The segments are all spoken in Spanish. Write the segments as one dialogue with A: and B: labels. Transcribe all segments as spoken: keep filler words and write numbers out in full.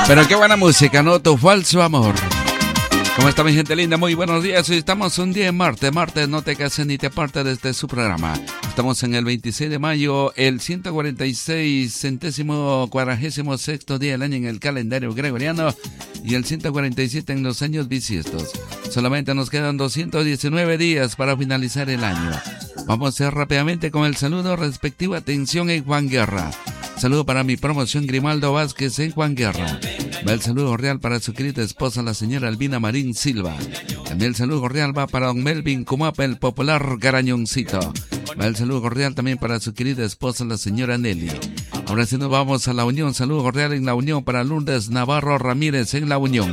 A: Pero qué buena música, ¿no? Tu falso amor. ¿Cómo está mi gente linda? Muy buenos días. Hoy estamos un día en martes. Martes, no te cases ni te apartes de este su programa. Estamos en el veintiséis de mayo, el ciento cuarenta y seis centésimo cuadragésimo sexto día del año en el calendario gregoriano y el ciento cuarenta y siete en los años bisiestos. Solamente nos quedan doscientos diecinueve días para finalizar el año. Vamos a ir rápidamente con el saludo respectivo. Atención en Juan Guerra. Saludo para mi promoción Grimaldo Vázquez en Juan Guerra. Va el saludo cordial para su querida esposa, la señora Albina Marín Silva. También el saludo cordial va para don Melvin Cumapa, el popular Garañoncito. Va el saludo cordial también para su querida esposa, la señora Nelly. Ahora sí nos vamos a La Unión. Saludo cordial en La Unión para Lourdes Navarro Ramírez en La Unión.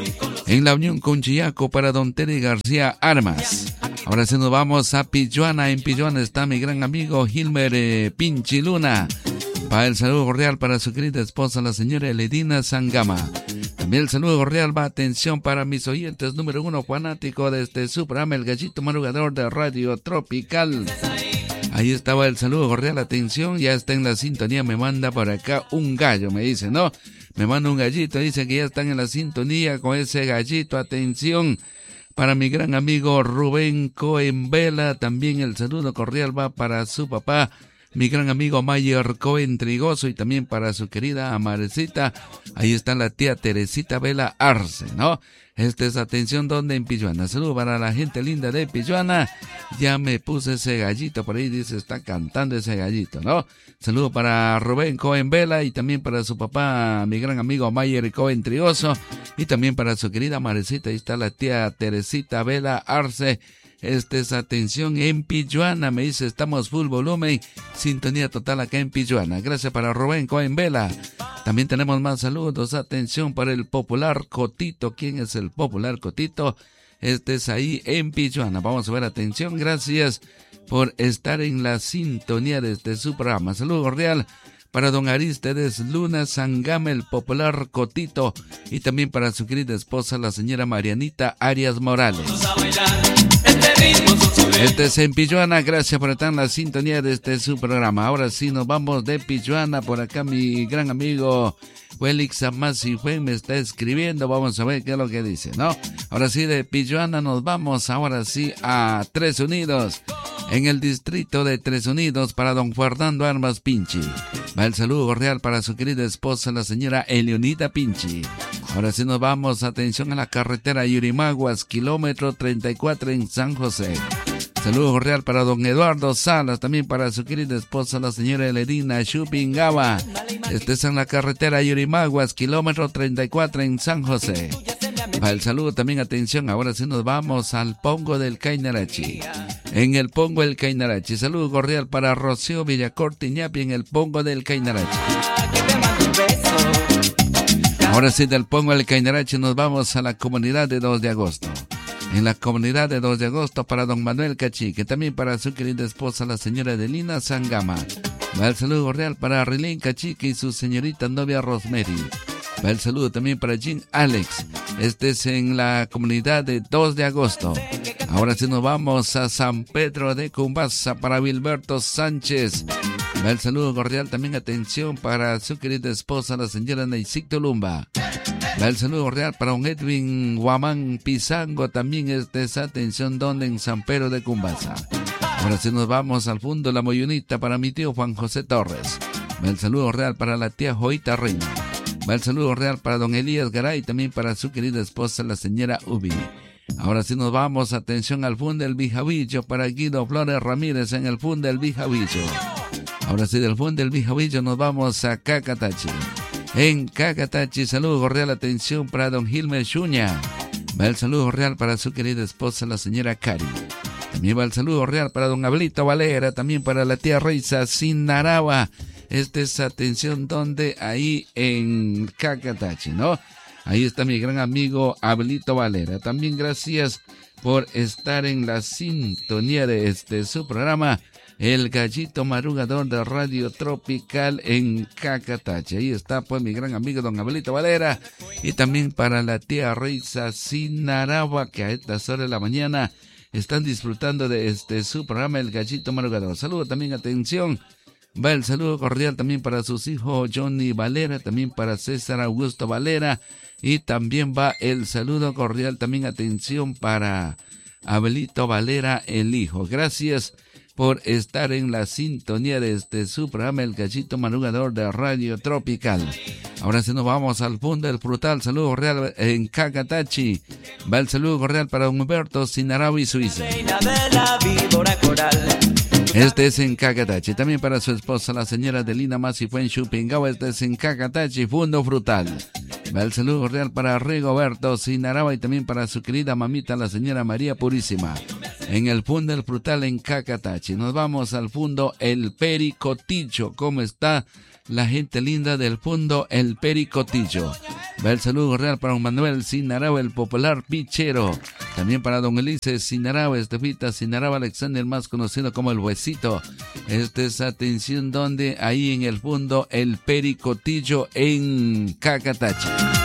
A: En La Unión con Chillaco para don Terry García Armas. Ahora sí nos vamos a Pilluana. En Pilluana está mi gran amigo Gilmer eh, Pinchiluna. Para el saludo cordial para su querida esposa, la señora Eledina Sangama. También el saludo cordial va, atención, para mis oyentes número uno fanático de este su programa, el Gallito Madrugador de Radio Tropical. Ahí estaba el saludo cordial, atención, ya está en la sintonía, me manda por acá un gallo, me dice, ¿no? Me manda un gallito, dice que ya están en la sintonía con ese gallito, atención. Para mi gran amigo Rubén Cohen Vela, también el saludo cordial va para su papá, mi gran amigo Mayer Cohen Trigoso, y también para su querida Amarecita. Ahí está la tía Teresita Vela Arce, ¿no? Esta es atención donde en Pilluana. Saludo para la gente linda de Pilluana. Ya me puse ese gallito por ahí, dice, está cantando ese gallito, ¿no? Saludo para Rubén Cohen Vela y también para su papá, mi gran amigo Mayer Cohen Trigoso, y también para su querida Amarecita. Ahí está la tía Teresita Vela Arce. Esta es atención en Pilluana, me dice, estamos full volumen, sintonía total acá en Pilluana. Gracias para Rubén Cohen Vela. También tenemos más saludos, atención para el popular Cotito. ¿Quién es el popular Cotito? Este es ahí en Pilluana. Vamos a ver, atención, gracias por estar en la sintonía de este su programa. Saludo cordial para don Aristides Luna Sangama, el popular Cotito, y también para su querida esposa, la señora Marianita Arias Morales. Este es en Pilluana, gracias por estar en la sintonía de este su programa. Ahora sí nos vamos de Pilluana, por acá mi gran amigo Félix Amasi Fue me está escribiendo, vamos a ver qué es lo que dice, ¿no? Ahora sí de Pilluana nos vamos ahora sí a Tres Unidos, en el distrito de Tres Unidos para don Fernando Armas Pinchi. Va el saludo cordial para su querida esposa, la señora Eleonita Pinchi. Ahora sí nos vamos, atención a la carretera Yurimaguas, kilómetro treinta y cuatro en San José. Saludo cordial para don Eduardo Salas, también para su querida esposa, la señora Eledina Chupingaba. Este es en la carretera Yurimaguas, kilómetro treinta y cuatro en San José. Para el saludo también, atención, ahora sí nos vamos al Pongo del Cainarachi. En el Pongo del Cainarachi, saludo cordial para Rocío Villacorte Iñapi en el Pongo del Cainarachi. Ahora sí, del Pongo del Cainarachi nos vamos a la comunidad de dos de agosto. En la comunidad de dos de agosto para don Manuel Cachique, también para su querida esposa, la señora Adelina Sangama. Va el saludo cordial para Arlene Cachique y su señorita novia Rosemary. Va el saludo también para Jean Alex. Este es en la comunidad de dos de agosto. Ahora sí nos vamos a San Pedro de Cumbasa para Wilberto Sánchez. Va el saludo cordial también, atención, para su querida esposa, la señora Neisicto Lumba. Va el saludo cordial para don Edwin Guamán Pizango, también este es atención donde en San Pedro de Cumbasa. Ahora sí nos vamos al fondo La Moyunita para mi tío Juan José Torres. Va el saludo real para la tía Joita Reina. Va el saludo real para don Elías Garay, también para su querida esposa, la señora Ubi. Ahora sí nos vamos, atención al Fund del Bijavillo para Guido Flores Ramírez en el Fund del Bijavillo. Ahora sí, del Fund del Bijavillo nos vamos a Cacatachi. En Cacatachi, saludo cordial, atención para don Gilmer Chuña. Va el saludo real para su querida esposa, la señora Cari. También va el saludo real para don Abelito Valera, también para la tía Reisa Sinaraba. Esta es atención donde ahí en Cacatachi, ¿no? Ahí está mi gran amigo Abelito Valera. También gracias por estar en la sintonía de este su programa, El Gallito Madrugador de Radio Tropical en Cacatachi. Ahí está pues mi gran amigo don Abelito Valera. Y también para la tía Reisa Sinaraba, que a estas horas de la mañana están disfrutando de este su programa, El Gallito Madrugador. Saludo también, atención, Va el saludo cordial también para sus hijos Johnny Valera, también para César Augusto Valera. Y también va el saludo cordial también, atención, para Abelito Valera, el hijo. Gracias por estar en la sintonía de este su programa, El Gallito Madrugador de Radio Tropical. Ahora sí nos vamos al fondo del frutal. Saludo cordial en Cacatachi. Va el saludo cordial para Humberto Sinarawi, Suiza. Este es en Cacatachi. También para su esposa, la señora Delina Masi fue en Chupingao. Este es en Cacatachi, Fondo Frutal. Va el saludo cordial para Rigoberto Sinarawa y también para su querida mamita, la señora María Purísima. En el Fondo del Frutal en Cacatachi. Nos vamos al Fondo El Pericotillo. ¿Cómo está la gente linda del Fondo El Pericotillo? Va el saludo cordial para don Manuel Sinarawa, el popular pichero. También para don Ulises Sinarawa, Estefita Sinarawa Alexander, más conocido como el Huesito. Esta es atención donde ahí en el Fondo El Pericotillo en Cacatachi.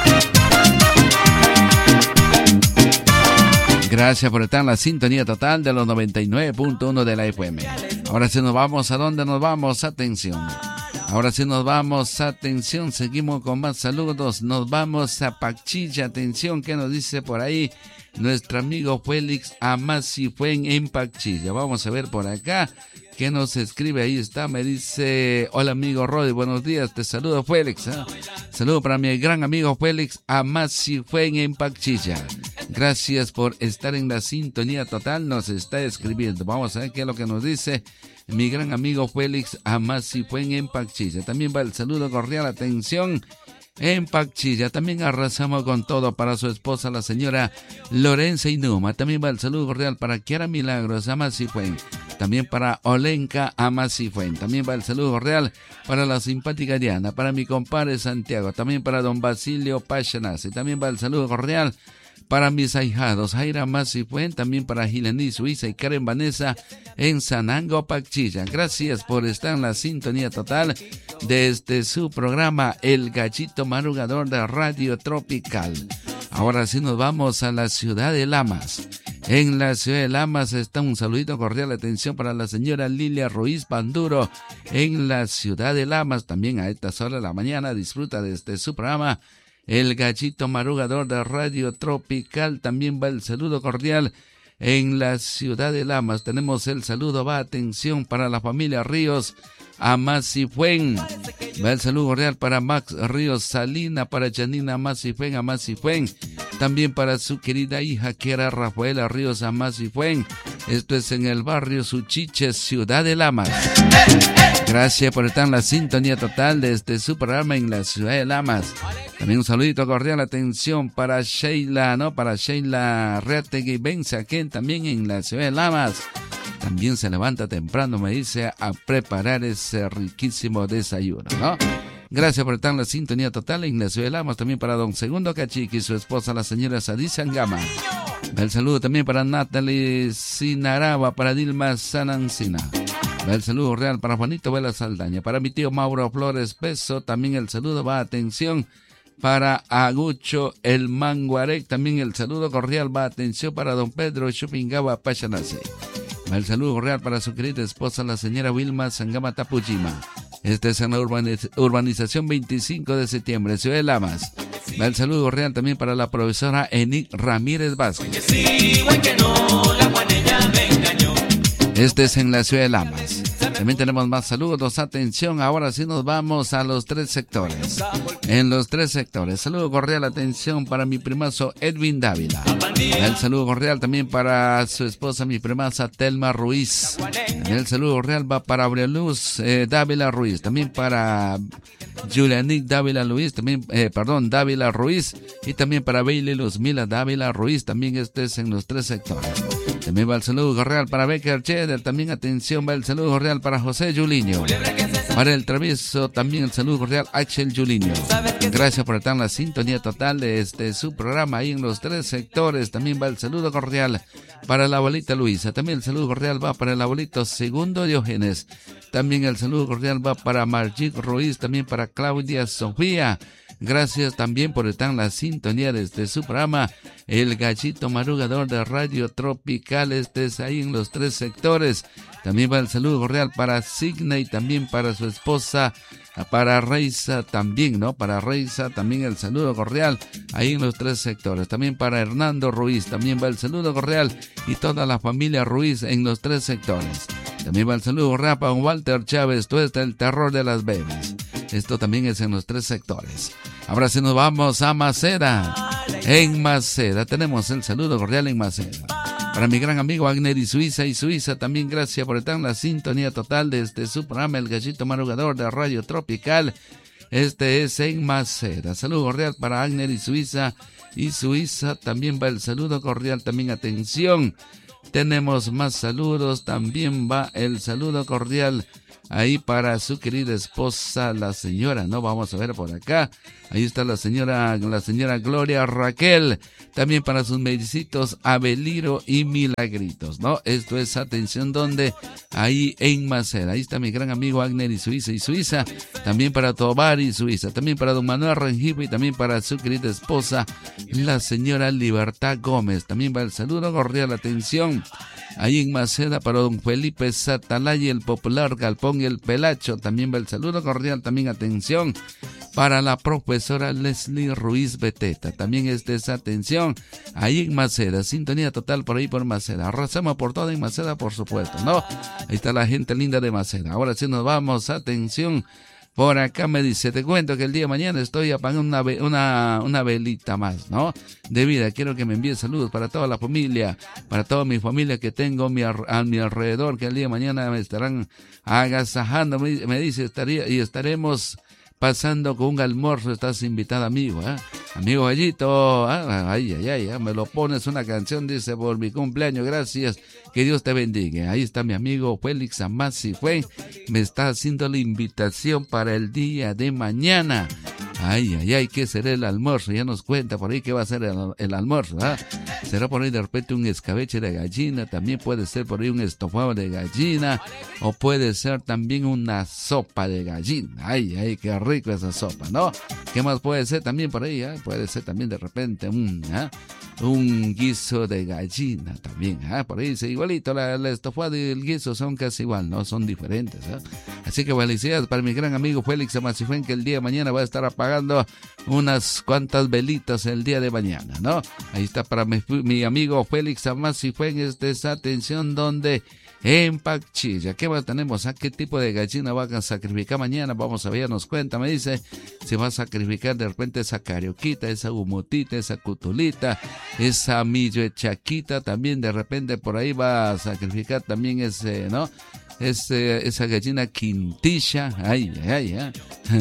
A: Gracias por estar en la sintonía total de los noventa y nueve punto uno de la F M. Ahora sí nos vamos. ¿A dónde nos vamos? Atención. Ahora sí nos vamos. Atención. Seguimos con más saludos. Nos vamos a Pachilla. Atención. ¿Qué nos dice por ahí nuestro amigo Félix Amasi Fuen en Pachilla? Vamos a ver por acá qué nos escribe. Ahí está. Me dice: hola amigo Rodi, buenos días. Te saludo, Félix. ¿eh? Saludo para mi gran amigo Félix Amasi Fuen en Pachilla. Gracias por estar en la sintonía total. Nos está escribiendo. Vamos a ver qué es lo que nos dice mi gran amigo Félix Amasi Fuen en Pachilla. También va el saludo cordial. Atención. En Pachilla también arrasamos con todo para su esposa, la señora Lorenza Inuma. También va el saludo cordial para Kiara Milagros Amasi Fuen. También para Olenka Amasi Fuen. También va el saludo cordial para la simpática Diana, para mi compadre Santiago. También para don Basilio Pachanasi. También va el saludo cordial para mis ahijados Jaira Amasi Fuen, también para Gilení Suiza y Karen Vanessa en Sanango, Pachilla. Gracias por estar en la sintonía total de este su programa El Gallito Madrugador de Radio Tropical. Ahora sí nos vamos a la ciudad de Lamas. En la ciudad de Lamas está un saludito cordial, atención para la señora Lilia Ruiz Panduro. En la ciudad de Lamas, también a estas horas de la mañana, disfruta de este su programa El Gallito Madrugador de Radio Tropical. También va el saludo cordial en la ciudad de Lamas. Tenemos el saludo, va atención para la familia Ríos Amasi Fuen. Va el saludo cordial para Max Ríos Salina, para Janina Amasi Fuen, Amasi Fuen. También para su querida hija que era Rafaela Ríos Amasi Fuen. Esto es en el barrio Suchiche, ciudad de Lamas. Gracias por estar en la sintonía total de este su programa en la ciudad de Lamas. También un saludito cordial, atención para Sheila, ¿no? Para Sheila Reategui Benzaquén, también en la ciudad de Lamas. También se levanta temprano, me dice, a preparar ese riquísimo desayuno, ¿no? Gracias por estar en la sintonía total en la ciudad de Lamas. También para don Segundo Cachiqui y su esposa, la señora Sadí Sangama. El saludo también para Natalie Sinaraba, para Dilma Sanancina. El saludo real para Juanito Vela Saldaña, para mi tío Mauro Flores Peso. También el saludo va, atención, para Agucho el Manguarec. También el saludo cordial va, atención, para don Pedro Chupingaba Pachanase. El saludo cordial para su querida esposa, la señora Wilma Sangama Tapujima. Este es en la urbaniz- urbanización veinticinco de septiembre, ciudad de Lamas. El saludo cordial también para la profesora Enic Ramírez Vázquez. Este es en la ciudad de Lamas. También tenemos más saludos. Atención, ahora sí nos vamos a los tres sectores. En los tres sectores. Saludo cordial, atención para mi primazo Edwin Dávila. El saludo cordial también para su esposa, mi primaza Telma Ruiz. El saludo cordial va para Aureluz eh, Dávila Ruiz. También para Julianic Dávila Luis. También, eh, perdón, Dávila Ruiz. Y también para Bailey Luzmila Dávila Ruiz. También este es en los tres sectores. También va el saludo cordial para Becker Cheder. También atención, va el saludo cordial para José Juliño. Para el travieso, también el saludo cordial a Axel Juliño. Gracias por estar en la sintonía total de este su programa ahí en los tres sectores. También va el saludo cordial para la abuelita Luisa. También el saludo cordial va para el abuelito Segundo Diógenes. También el saludo cordial va para Margit Ruiz, también para Claudia Sofía. Gracias también por estar en la sintonía de este su programa, El Gallito Madrugador de Radio Tropical. Este es ahí en los tres sectores. También va el saludo cordial para Signa y también para su esposa, para Reisa también, ¿no? Para Reisa también el saludo cordial ahí en los tres sectores. También para Hernando Ruiz, también va el saludo cordial y toda la familia Ruiz en los tres sectores. También va el saludo cordial para Walter Chávez, tú estás el terror de las bebés. Esto también es en los tres sectores. Ahora sí nos vamos a Maceda. En Maceda tenemos el saludo cordial en Maceda. Para mi gran amigo Agner y Suiza y Suiza, también gracias por estar en la sintonía total de este su programa, El Gallito Madrugador de Radio Tropical. Este es en Maceda. Saludo cordial para Agner y Suiza y Suiza. También va el saludo cordial, también atención. Tenemos más saludos, también va el saludo cordial ahí para su querida esposa, la señora, ¿no? Vamos a ver por acá. Ahí está la señora, la señora Gloria Raquel. También para sus mellicitos Abeliro y Milagritos, ¿no? Esto es atención donde ahí en Maceda. Ahí está mi gran amigo Agner y Suiza y Suiza. También para Tobar y Suiza. También para don Manuel Rengifo y también para su querida esposa, la señora Libertad Gómez. También va el saludo cordial, atención. Ahí en Maceda para don Felipe Satalay, el popular Galpón y el Pelacho. También va el saludo cordial, también atención para la profesora Leslie Ruiz Beteta. También este es atención ahí en Maceda, sintonía total por ahí por Maceda. Arrasamos por todo en Maceda, por supuesto, ¿no? Ahí está la gente linda de Maceda. Ahora sí nos vamos, atención. Por acá me dice, te cuento que el día de mañana estoy apagando una, una, una velita más, ¿no? De vida, quiero que me envíe saludos para toda la familia, para toda mi familia que tengo mi, a mi alrededor, que el día de mañana me estarán agasajando, me, me dice, estaría, y estaremos pasando con un almuerzo. Estás invitado, amigo, ¿eh? Amigo Gallito, ¿eh? ay, ay, ay, ¿eh? Me lo pones una canción, dice, por mi cumpleaños, gracias, que Dios te bendiga. Ahí está mi amigo Félix Amasi, fue, me está haciendo la invitación para el día de mañana. Ay, ay, ay, ¿qué será el almuerzo? Ya nos cuenta por ahí qué va a ser el, el almuerzo, ¿ah? Será por ahí de repente un escabeche de gallina, también puede ser por ahí un estofado de gallina, o puede ser también una sopa de gallina. Ay, ay, qué rico esa sopa, ¿no? ¿Qué más puede ser también por ahí? ¿eh? Puede ser también de repente un, ¿eh? un guiso de gallina también, ¿eh? Por ahí dice igualito, la, la estofado y el guiso son casi igual, no son diferentes, ¿eh? Así que felicidades para mi gran amigo Félix Amasifuen, que el día de mañana va a estar apagando unas cuantas velitas el día de mañana, ¿no? Ahí está para mi, mi amigo Félix Amasifuen, esta es atención donde en Pachilla. ¿Qué más tenemos? ¿A qué tipo de gallina van a sacrificar mañana? Vamos a ver, nos cuenta, me dice, si va a sacrificar de repente esa carioquita, esa humutita, esa cutulita, esa millochaquita, también de repente por ahí va a sacrificar también ese, ¿no? Ese, esa gallina quintilla, ay, ay, ay,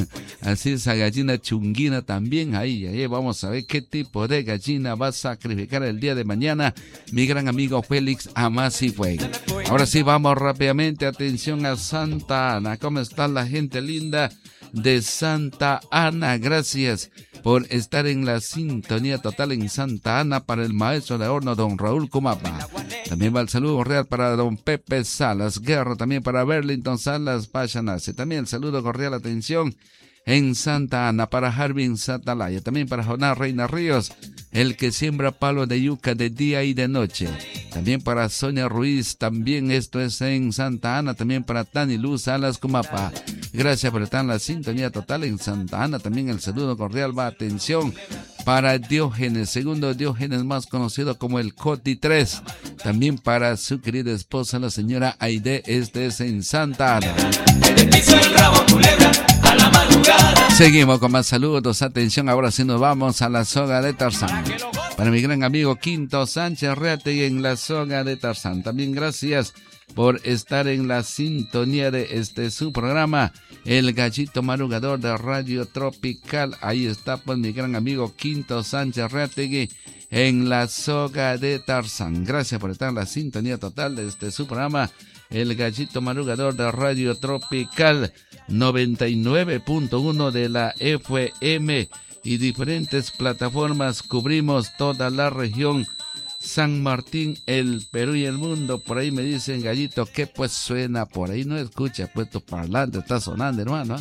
A: así esa gallina chunguina también, ay, ay, vamos a ver qué tipo de gallina va a sacrificar el día de mañana mi gran amigo Félix Amasi fue. Ahora sí, vamos rápidamente, atención a Santa Ana. ¿Cómo está la gente linda de Santa Ana? Gracias por estar en la sintonía total en Santa Ana para el maestro de horno don Raúl Cumapa. También va el saludo real para don Pepe Salas Guerra, también para Berlington Salas Pachanase. También el saludo cordial, atención, en Santa Ana para Jarvin Satalaya. También para Jonás Reina Ríos, el que siembra palo de yuca de día y de noche. También para Sonia Ruiz, también esto es en Santa Ana. También para Tani Luz Salas Cumapa. Gracias por estar en la sintonía total en Santa Ana. También el saludo cordial va, atención, para Diógenes, segundo Diógenes, más conocido como el Coti tres. También para su querida esposa, la señora Aide, este es en Santa Ana. Seguimos con más saludos, atención, ahora sí nos vamos a la soga de Tarzán. Para mi gran amigo Quinto Sánchez Reategui en la soga de Tarzán. También gracias por estar en la sintonía de este su programa, El Gallito Madrugador de Radio Tropical. Ahí está pues mi gran amigo Quinto Sánchez Reategui en la soga de Tarzán. Gracias por estar en la sintonía total de este su programa, El Gallito Madrugador de Radio Tropical noventa y nueve punto uno de la F M y diferentes plataformas. Cubrimos toda la región San Martín, el Perú y el mundo. Por ahí me dicen, Gallito, ¿qué pues suena? Por ahí no escucha, pues tu parlante está sonando, hermano.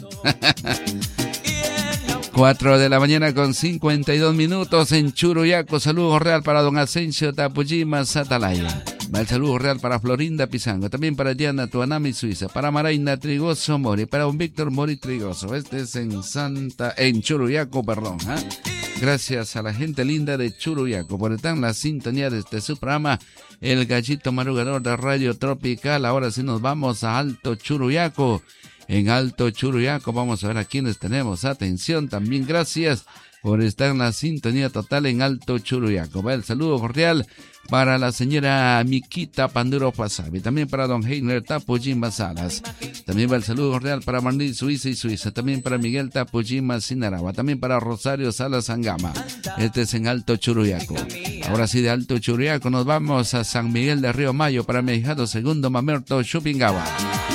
A: cuatro de la mañana con cincuenta y dos minutos en Churuyaco. Saludo real para don Asensio Tapujima Satalaya. El saludo real para Florinda Pizango, también para Diana Tuanami Suiza, para Maraina Trigoso Mori, para don Víctor Mori Trigoso. Este es en Santa, en Churuyaco, perdón. ¿eh? Gracias a la gente linda de Churuyaco por estar en la sintonía de este su programa, El Gallito Madrugador de Radio Tropical. Ahora sí nos vamos a Alto Churuyaco. En Alto Churuyaco vamos a ver a quienes tenemos. Atención, también gracias por estar en la sintonía total en Alto Churuyaco. Va el saludo cordial para la señora Miquita Panduro Pasabi, también para don Heiner Tapujima Salas, también va el saludo cordial para Marlene Suiza y Suiza, también para Miguel Tapujima Sinaragua, también para Rosario Salas Angama. Este es en Alto Churuyaco. Ahora sí, de Alto Churuyaco nos vamos a San Miguel de Río Mayo para mi ahijado segundo Mamerto Chupingawa.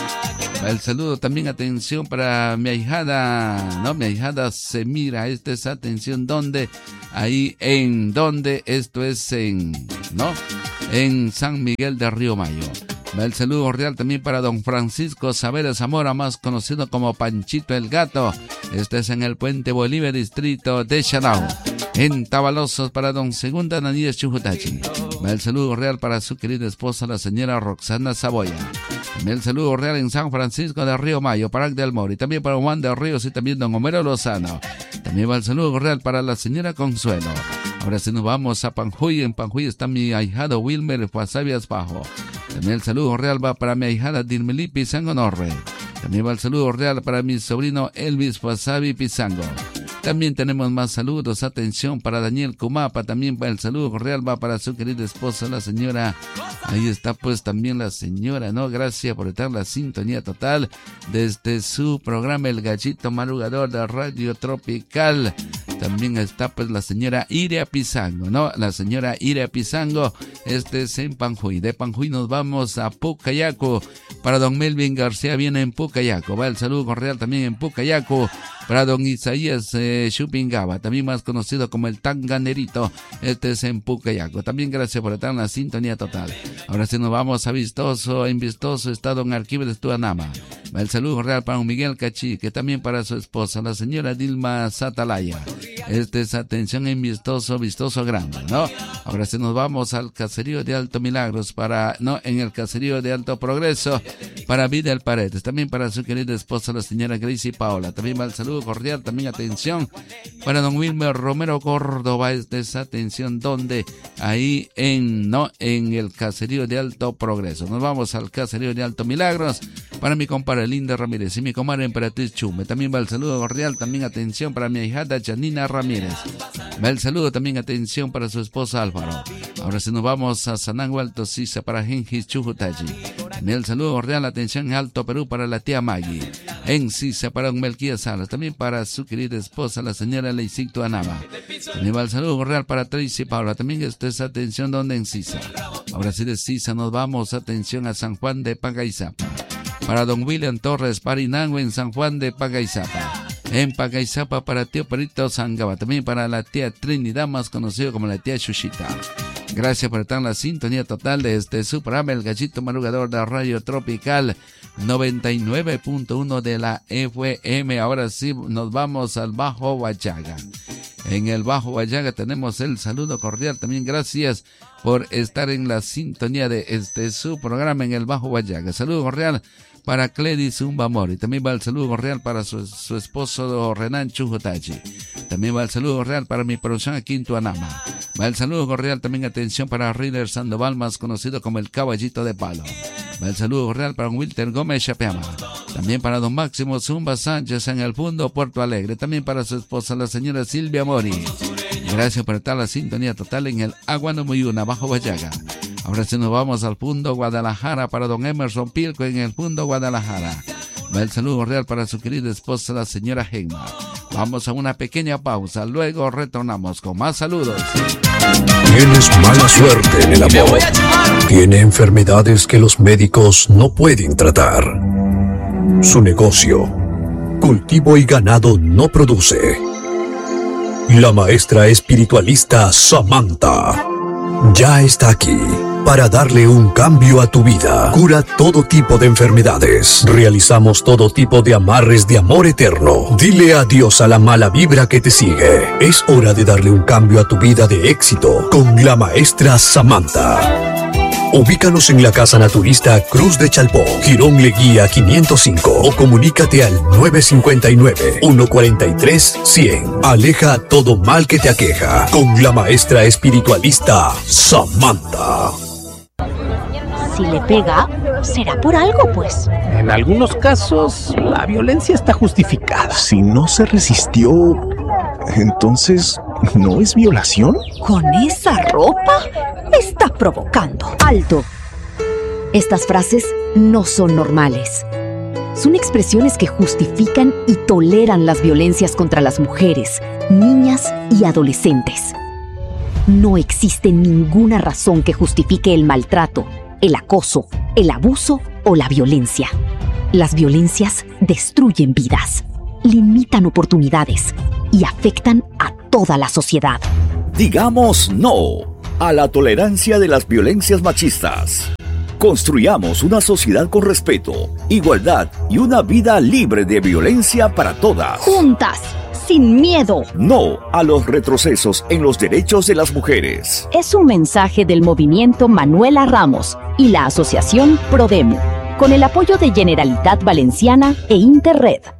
A: El saludo también, atención para mi ahijada, no, mi ahijada Semira. Esta es atención, ¿dónde? Ahí en, ¿dónde? Esto es en, ¿no? En San Miguel de Río Mayo. El saludo cordial también para don Francisco Savera Zamora, más conocido como Panchito el Gato. Este es en el Puente Bolívar, distrito de Chalao. En Tabalosos para don Segunda Nanías Chujutachi. El saludo real para su querida esposa, la señora Roxana Saboya. También el saludo real en San Francisco de Río Mayo, para Del Mori, también para Juan de Ríos y también don Homero Lozano. También va el saludo real para la señora Consuelo. Ahora sí nos vamos a Panjuy. En Panjuy está mi ahijado Wilmer Fasabias Bajo. También el saludo real va para mi ahijada Dilmeli Pizango Norre. También va el saludo real para mi sobrino Elvis Fasabi Pizango. También tenemos más saludos, atención para Daniel Kumapa, también el saludo cordial va para su querida esposa, la señora, ahí está pues también la señora, ¿no? Gracias por estar en la sintonía total desde su programa El Gallito Madrugador de Radio Tropical. También está pues la señora Iria Pizango, ¿no? La señora Iria Pizango, este es en Panjuy. De Panjuy nos vamos a Pucayaco, para don Melvin García, viene en Pucayaco, va el saludo cordial también en Pucayaco. Para don Isaías eh, Chupingaba, también más conocido como el Tanganerito, este es en Pucayaco. También gracias por estar en la sintonía total. Ahora sí nos vamos a Vistoso, en Vistoso está don Arquímedes Tuanama. El saludo real para don Miguel Cachique, también para su esposa, la señora Dilma Satalaya. Este es atención en Vistoso, Vistoso Grande, ¿no? Ahora sí nos vamos al caserío de Alto Milagros, para, no, en el caserío de Alto Progreso, para Vidal Paredes, también para su querida esposa, la señora Gracie Paola. También va el saludo cordial, también atención para don Wilmer Romero Córdoba. Esta es atención, donde ahí en, no, en el caserío de Alto Progreso. Nos vamos al caserío de Alto Milagros, para mi compadre Linda Ramírez y mi comadre Emperatriz Chume. También va el saludo cordial, también atención para mi ahijada Janina Ramírez. Va el saludo también, atención para su esposa Álvaro. Ahora sí nos vamos a Sanango Alto Sisa, para Gengis Chujutachi. También el saludo cordial, atención en Alto Perú para la tía Maggie. En Sisa para don Melquía Salas, también para su querida esposa, la señora Leicito Anaba. También va el saludo cordial para Tracy Paula. También esto es atención, donde en Sisa. Ahora sí de Sisa nos vamos, atención a San Juan de Pagaizapa. Para don William Torres Parinango en San Juan de Pagaizapa. En Pagaizapa para tío Perito Sangaba. También para la tía Trinidad, más conocido como la tía Chuchita. Gracias por estar en la sintonía total de este su programa El Gallito Madrugador de Radio Tropical noventa y nueve punto uno de la F M. Ahora sí nos vamos al Bajo Huallaga. En el Bajo Huallaga tenemos el saludo cordial. También gracias por estar en la sintonía de este su programa en el Bajo Huallaga. Saludo cordial para Cledis Umbamori. También va el saludo real para su, su esposo Renan Chujutachi. También va el saludo real para mi producción aquí en Tuanama. Va el saludo cordial también, atención, para Rider Sandoval, más conocido como el Caballito de Palo. Va el saludo cordial para Wilter Gómez Chapeama. También para don Máximo Zumba Sánchez en el Fundo Puerto Alegre. También para su esposa, la señora Silvia Mori. Gracias por estar en la sintonía total en el Aguanumuyuna, Bajo Huallaga. Ahora sí nos vamos al Fundo Guadalajara para don Emerson Pilco en el Fundo Guadalajara. Va el saludo real para su querida esposa, la señora Gemma. Vamos a una pequeña pausa, luego retornamos con más saludos.
B: Tienes mala suerte en el amor. Tiene enfermedades que los médicos no pueden tratar. Su negocio, cultivo y ganado, no produce. La maestra espiritualista Samantha ya está aquí para darle un cambio a tu vida. Cura todo tipo de enfermedades. Realizamos todo tipo de amarres de amor eterno. Dile adiós a la mala vibra que te sigue. Es hora de darle un cambio a tu vida de éxito con la maestra Samantha. Ubícanos en la Casa Naturista Cruz de Chalpó, Girón Leguía quinientos cinco, o comunícate al nueve cinco nueve, uno cuatro tres, cien. Aleja todo mal que te aqueja con la maestra espiritualista Samantha.
C: Si le pega, será por algo, pues.
D: En algunos casos, la violencia está justificada.
E: Si no se resistió, entonces, ¿no es violación?
C: ¿Con esa ropa? Me está provocando. ¡Alto! Estas frases no son normales. Son expresiones que justifican y toleran las violencias contra las mujeres, niñas y adolescentes. No existe ninguna razón que justifique el maltrato, el acoso, el abuso o la violencia. Las violencias destruyen vidas, limitan oportunidades y afectan a toda la sociedad.
F: Digamos no a la tolerancia de las violencias machistas. Construyamos una sociedad con respeto, igualdad y una vida libre de violencia para todas.
C: Juntas, sin miedo.
F: No a los retrocesos en los derechos de las mujeres.
C: Es un mensaje del movimiento Manuela Ramos y la asociación Prodemo, con el apoyo de Generalitat Valenciana e Interred.